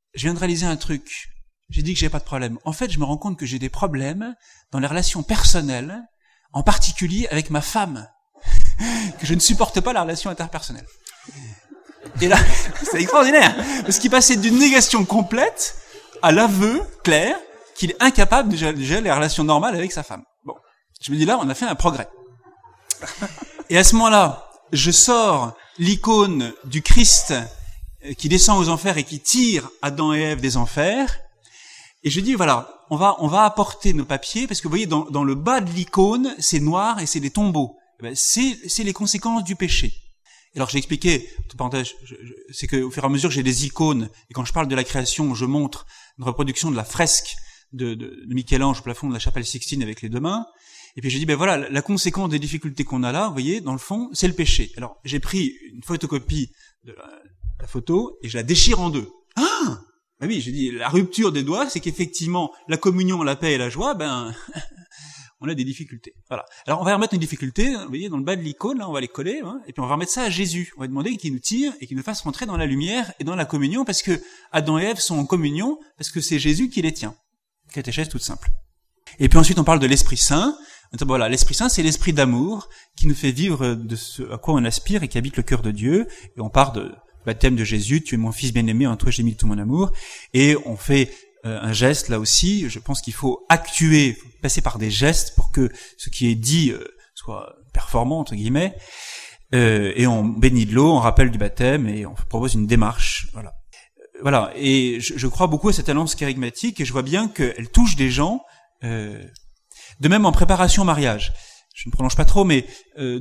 je viens de réaliser un truc. J'ai dit que j'avais pas de problème. En fait, je me rends compte que j'ai des problèmes dans les relations personnelles, en particulier avec ma femme, que je ne supporte pas la relation interpersonnelle. Et là, c'est extraordinaire, parce qu'il passait d'une négation complète à l'aveu clair qu'il est incapable de gérer les relations normales avec sa femme. Bon, je me dis là, on a fait un progrès. Et à ce moment-là, je sors l'icône du Christ qui descend aux enfers et qui tire Adam et Ève des enfers, et je dis voilà, on va apporter nos papiers, parce que vous voyez, dans le bas de l'icône, c'est noir et c'est des tombeaux. C'est les conséquences du péché. Et alors j'ai expliqué, entre parenthèses, c'est qu'au fur et à mesure que j'ai des icônes, et quand je parle de la création, je montre une reproduction de la fresque de Michel-Ange au plafond de la chapelle Sixtine avec les deux mains, et puis j'ai dit, ben voilà, la conséquence des difficultés qu'on a là, vous voyez, dans le fond, c'est le péché. Alors j'ai pris une photocopie de la photo, et je la déchire en deux. Ah! Ben oui, j'ai dit, la rupture des doigts, c'est qu'effectivement, la communion, la paix et la joie, ben, on a des difficultés. Voilà. Alors on va remettre une difficulté, vous voyez, dans le bas de l'icône, là, on va les coller, hein, et puis on va remettre ça à Jésus. On va demander qu'il nous tire et qu'il nous fasse rentrer dans la lumière et dans la communion, parce que Adam et Ève sont en communion, parce que c'est Jésus qui les tient. Catéchèse toute simple. Et puis ensuite on parle de l'Esprit Saint. Voilà, l'Esprit Saint, c'est l'esprit d'amour qui nous fait vivre de ce à quoi on aspire et qui habite le cœur de Dieu. Et on part de baptême de Jésus, tu es mon fils bien-aimé, en toi j'ai mis tout mon amour. Et on fait un geste là aussi. Je pense qu'il faut actuer, faut passer par des gestes pour que ce qui est dit soit performant entre guillemets. Et on bénit de l'eau, on rappelle du baptême et on propose une démarche. Voilà. Voilà. Et je crois beaucoup à cette alliance charismatique et je vois bien qu'elle touche des gens. De même en préparation au mariage. Je ne prolonge pas trop, mais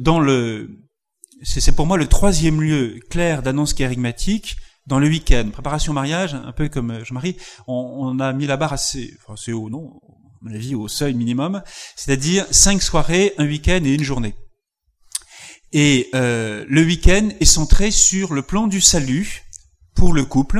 c'est pour moi le troisième lieu clair d'annonce charismatique dans le week-end. Préparation au mariage, un peu comme je marie, on a mis la barre assez haut, non, à mon avis, au seuil minimum, c'est-à-dire 5 soirées, un week-end et une journée. Et le week-end est centré sur le plan du salut pour le couple,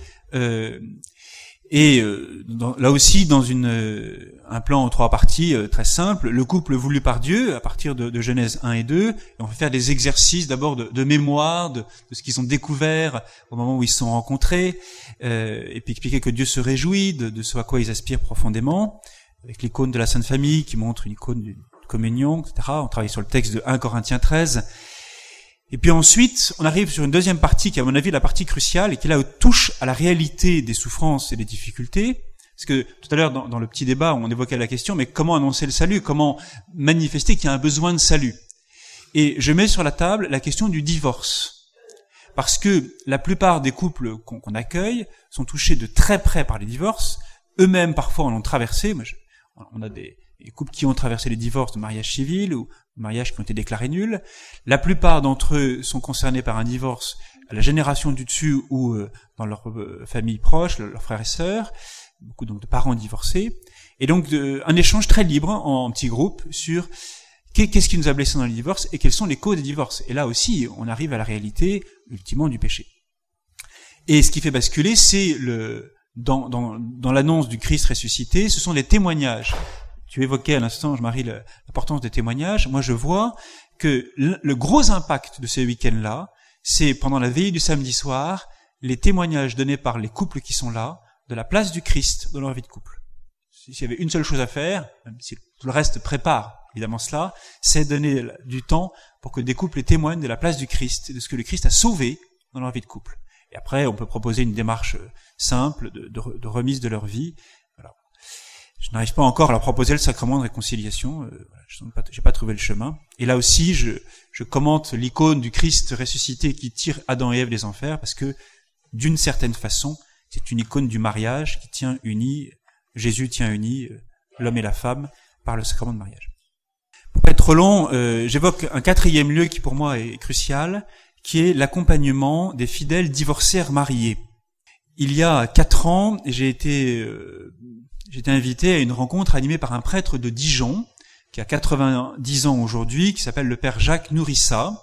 là aussi dans un plan en 3 parties très simple, le couple voulu par Dieu à partir de Genèse 1 et 2, et on va faire des exercices d'abord de mémoire de ce qu'ils ont découvert au moment où ils se sont rencontrés, et puis expliquer que Dieu se réjouit de ce à quoi ils aspirent profondément, avec l'icône de la Sainte Famille qui montre une icône d'une communion, etc. On travaille sur le texte de 1 Corinthiens 13. Et puis ensuite, on arrive sur une deuxième partie qui est à mon avis la partie cruciale et qui là touche à la réalité des souffrances et des difficultés. Parce que tout à l'heure, dans le petit débat, on évoquait la question, mais comment annoncer le salut? Comment manifester qu'il y a un besoin de salut? Et je mets sur la table la question du divorce. Parce que la plupart des couples qu'on accueille sont touchés de très près par les divorces. Eux-mêmes, parfois, en ont traversé. On a des couples qui ont traversé les divorces de mariage civil ou de mariages qui ont été déclarés nuls. La plupart d'entre eux sont concernés par un divorce à la génération du dessus ou dans leur famille proche, leurs frères et sœurs, beaucoup donc de parents divorcés. Et donc un échange très libre en petits groupes sur qu'est-ce qui nous a blessés dans les divorces et quelles sont les causes des divorces. Et là aussi, on arrive à la réalité ultimement du péché. Et ce qui fait basculer, c'est dans l'annonce du Christ ressuscité, ce sont les témoignages. Tu évoquais à l'instant, Jean-Marie, l'importance des témoignages. Moi, je vois que le gros impact de ces week-ends-là, c'est pendant la veillée du samedi soir, les témoignages donnés par les couples qui sont là, de la place du Christ dans leur vie de couple. S'il y avait une seule chose à faire, même si tout le reste prépare évidemment cela, c'est donner du temps pour que des couples témoignent de la place du Christ et de ce que le Christ a sauvé dans leur vie de couple. Et après, on peut proposer une démarche simple de remise de leur vie. Voilà. Je n'arrive pas encore à leur proposer le sacrement de réconciliation. J'ai pas trouvé le chemin. Et là aussi, je commente l'icône du Christ ressuscité qui tire Adam et Ève des enfers, parce que d'une certaine façon, c'est une icône du mariage qui tient unis. Jésus tient unis l'homme et la femme par le sacrement de mariage. Pour pas être trop long, j'évoque un 4e lieu qui pour moi est crucial, qui est l'accompagnement des fidèles divorcés mariés. Il y a 4 ans, j'ai été invité à une rencontre animée par un prêtre de Dijon, qui a 90 ans aujourd'hui, qui s'appelle le père Jacques Nourissa,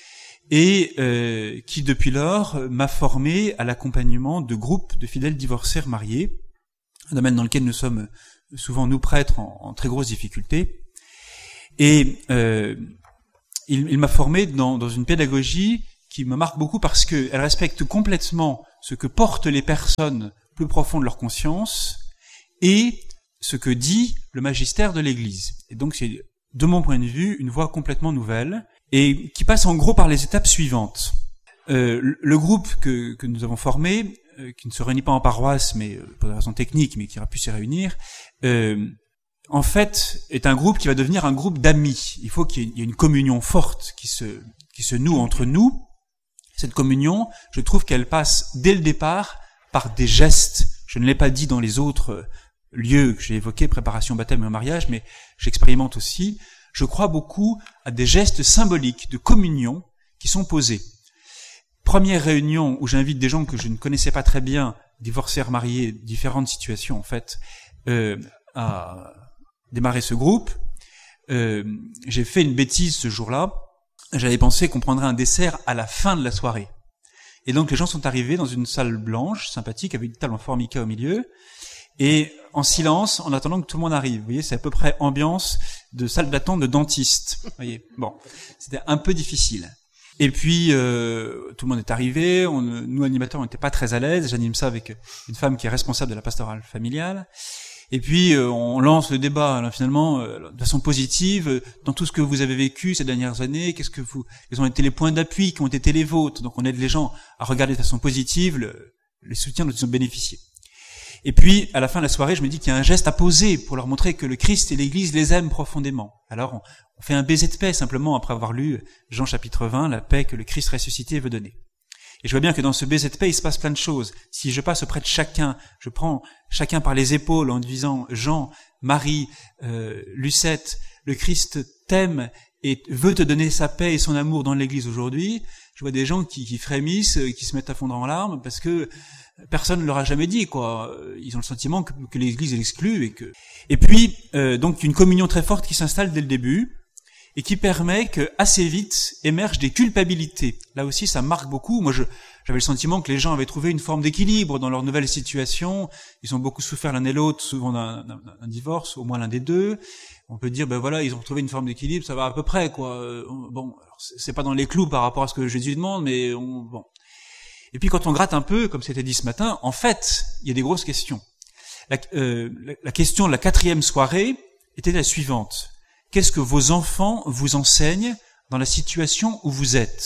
et qui depuis lors m'a formé à l'accompagnement de groupes de fidèles divorcés mariés, un domaine dans lequel nous sommes souvent, nous prêtres, en très grosses difficultés. Et il m'a formé dans une pédagogie qui me marque beaucoup parce qu'elle respecte complètement ce que portent les personnes plus profond de leur conscience et ce que dit le magistère de l'Église. Et donc c'est, de mon point de vue, une voie complètement nouvelle et qui passe en gros par les étapes suivantes. Le groupe que nous avons formé, qui ne se réunit pas en paroisse, mais pour des raisons techniques, mais qui aura pu s'y réunir, en fait, est un groupe qui va devenir un groupe d'amis. Il faut qu'il y ait une communion forte qui se noue entre nous. Cette communion, je trouve qu'elle passe dès le départ par des gestes. Je ne l'ai pas dit dans les autres lieux que j'ai évoqués, préparation, baptême et mariage, mais j'expérimente aussi. Je crois beaucoup à des gestes symboliques de communion qui sont posés. Première réunion où j'invite des gens que je ne connaissais pas très bien, divorcés, remariés, différentes situations en fait, à démarrer ce groupe. J'ai fait une bêtise ce jour-là. J'avais pensé qu'on prendrait un dessert à la fin de la soirée. Et donc les gens sont arrivés dans une salle blanche, sympathique, avec une table en formica au milieu, et en silence, en attendant que tout le monde arrive. Vous voyez, c'est à peu près ambiance de salle d'attente de dentiste. Vous voyez, bon, c'était un peu difficile. Et puis, tout le monde est arrivé, nous animateurs, on n'était pas très à l'aise, j'anime ça avec une femme qui est responsable de la pastorale familiale. Et puis, on lance le débat, là, finalement, de façon positive, dans tout ce que vous avez vécu ces dernières années, quels ont été les points d'appui qui ont été les vôtres. Donc, on aide les gens à regarder de façon positive les soutiens dont ils ont bénéficié. Et puis, à la fin de la soirée, je me dis qu'il y a un geste à poser pour leur montrer que le Christ et l'Église les aiment profondément. Alors, on fait un baiser de paix, simplement, après avoir lu Jean chapitre 20, la paix que le Christ ressuscité veut donner. Et je vois bien que dans ce baiser de paix, il se passe plein de choses. Si je passe auprès de chacun, je prends chacun par les épaules en disant « Jean, Marie, Lucette, le Christ t'aime et veut te donner sa paix et son amour dans l'Église aujourd'hui », je vois des gens qui frémissent, qui se mettent à fondre en larmes parce que personne ne leur a jamais dit, quoi. Ils ont le sentiment que l'Église est l'exclut et puis donc une communion très forte qui s'installe dès le début et qui permet que assez vite émergent des culpabilités. Là aussi, ça marque beaucoup. Moi, j'avais le sentiment que les gens avaient trouvé une forme d'équilibre dans leur nouvelle situation. Ils ont beaucoup souffert l'un et l'autre, souvent d'un divorce, au moins l'un des deux. On peut dire, ben voilà, ils ont trouvé une forme d'équilibre, ça va à peu près, quoi. Bon, alors, c'est pas dans les clous par rapport à ce que Jésus demande, mais bon. Et puis quand on gratte un peu, comme c'était dit ce matin, en fait, il y a des grosses questions. La question de la 4e soirée était la suivante. Qu'est-ce que vos enfants vous enseignent dans la situation où vous êtes ?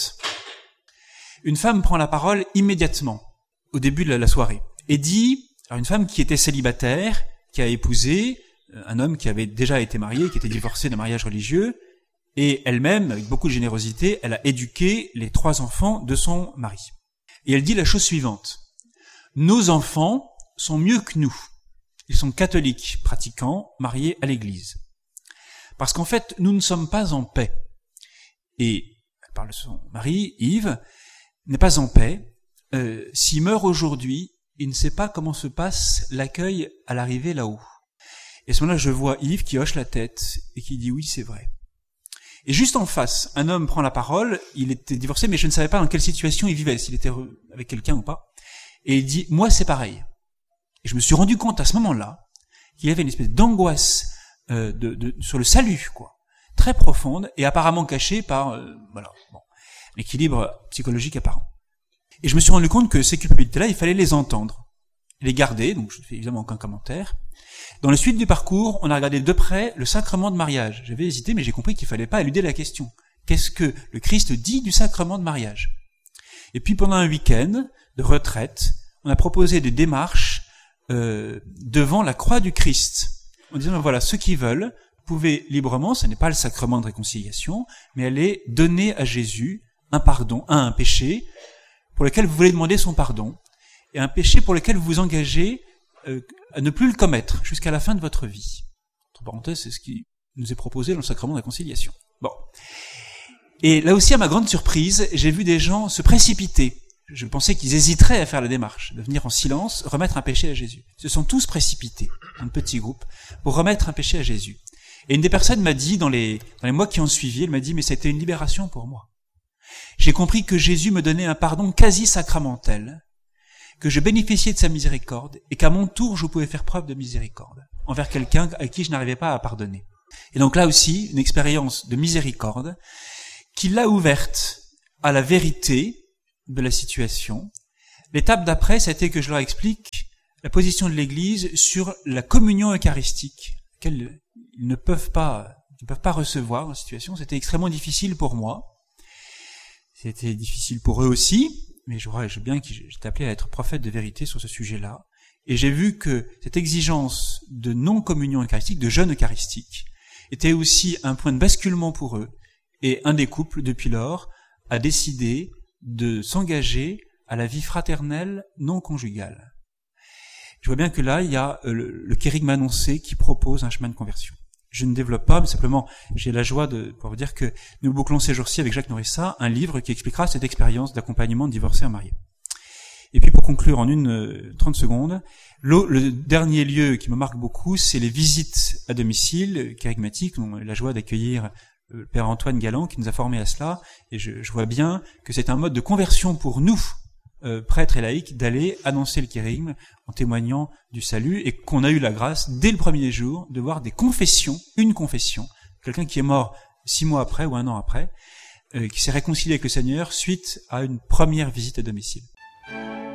Une femme prend la parole immédiatement, au début de la soirée, et dit, alors une femme qui était célibataire, qui a épousé un homme qui avait déjà été marié, qui était divorcé d'un mariage religieux, et elle-même, avec beaucoup de générosité, elle a éduqué les 3 enfants de son mari. Et elle dit la chose suivante. Nos enfants sont mieux que nous. Ils sont catholiques, pratiquants, mariés à l'église. Parce qu'en fait, nous ne sommes pas en paix. Et elle parle de son mari, Yves, n'est pas en paix. S'il meurt aujourd'hui, il ne sait pas comment se passe l'accueil à l'arrivée là-haut. Et à ce moment-là, je vois Yves qui hoche la tête et qui dit oui, c'est vrai. Et juste en face, un homme prend la parole, il était divorcé, mais je ne savais pas dans quelle situation il vivait, s'il était avec quelqu'un ou pas. Et il dit, moi c'est pareil. Et je me suis rendu compte à ce moment-là qu'il y avait une espèce d'angoisse sur le salut, quoi, très profonde et apparemment cachée par l'équilibre psychologique apparent. Et je me suis rendu compte que ces culpabilités-là, il fallait les entendre, les garder. Donc je ne fais évidemment aucun commentaire. Dans la suite du parcours, on a regardé de près le sacrement de mariage. J'avais hésité, mais j'ai compris qu'il fallait pas éluder la question. Qu'est-ce que le Christ dit du sacrement de mariage ? Et puis pendant un week-end de retraite, on a proposé des démarches devant la croix du Christ, en disant voilà, ceux qui veulent, vous pouvez librement, ce n'est pas le sacrement de réconciliation, mais aller donner à Jésus un pardon, un péché pour lequel vous voulez demander son pardon, et un péché pour lequel vous vous engagez à ne plus le commettre jusqu'à la fin de votre vie. Entre parenthèses, c'est ce qui nous est proposé dans le sacrement de réconciliation. Bon. Et là aussi, à ma grande surprise, j'ai vu des gens se précipiter. Je pensais qu'ils hésiteraient à faire la démarche, de venir en silence, remettre un péché à Jésus. Ils se sont tous précipités, un petit groupe, pour remettre un péché à Jésus. Et une des personnes m'a dit, dans les mois qui ont suivi, elle m'a dit, mais c'était une libération pour moi. J'ai compris que Jésus me donnait un pardon quasi sacramentel, que je bénéficiais de sa miséricorde, et qu'à mon tour, je pouvais faire preuve de miséricorde envers quelqu'un à qui je n'arrivais pas à pardonner. Et donc là aussi, une expérience de miséricorde qui l'a ouverte à la vérité de la situation. L'étape d'après, ça a été que je leur explique la position de l'Église sur la communion eucharistique, laquelle ils ne peuvent pas recevoir en situation. C'était extrêmement difficile pour moi. C'était difficile pour eux aussi, mais je vois bien que j'étais appelé à être prophète de vérité sur ce sujet-là. Et j'ai vu que cette exigence de non-communion eucharistique, de jeûne eucharistique, était aussi un point de basculement pour eux. Et un des couples, depuis lors, a décidé de s'engager à la vie fraternelle non conjugale. Je vois bien que là, il y a le kérygme annoncé qui propose un chemin de conversion. Je ne développe pas, mais simplement, j'ai la joie de pouvoir vous dire que nous bouclons ces jours-ci avec Jacques Norissa un livre qui expliquera cette expérience d'accompagnement de divorcés à mariés. Et puis pour conclure en 30 secondes, le dernier lieu qui me marque beaucoup, c'est les visites à domicile kérygmatiques. On a la joie d'accueillir le Père Antoine Galland qui nous a formés à cela, et je vois bien que c'est un mode de conversion pour nous, prêtres et laïcs, d'aller annoncer le kérygme en témoignant du salut, et qu'on a eu la grâce, dès le premier jour, de voir des confessions, une confession, quelqu'un qui est mort 6 mois après ou 1 an après, qui s'est réconcilié avec le Seigneur suite à une première visite à domicile.